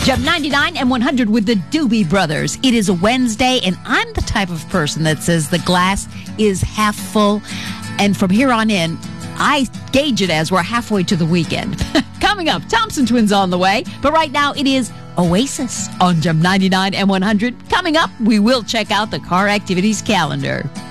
Jump 99 and 100 with the Doobie Brothers. It is a Wednesday, and I'm the type of person that says the glass is half full. And from here on in, I gauge it as we're halfway to the weekend. Coming up, Thompson Twins on the way. But right now, it is Oasis on Jump 99 and 100. Coming up, we will check out the car activities calendar.